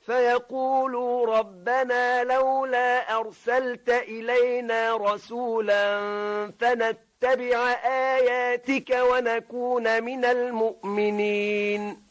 فيقولوا ربنا لولا أرسلت إلينا رسولا فنتبع آياتك ونكون من المؤمنين